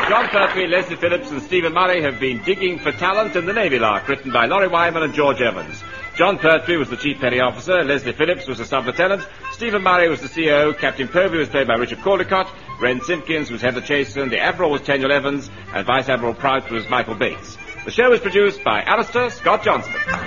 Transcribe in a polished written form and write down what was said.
John Pertwee, Leslie Phillips and Stephen Murray have been digging for talent in the Navy Lark, written by Laurie Wyman and George Evans. John Pertwee was the Chief Petty Officer, Leslie Phillips was the Sub-Lieutenant, Stephen Murray was the CO, Captain Povey was played by Richard Caldecott, Ren Simpkins was Heather Chasen, the Admiral was Tenniel Evans, and Vice Admiral Prout was Michael Bates. The show was produced by Alistair Scott Johnston.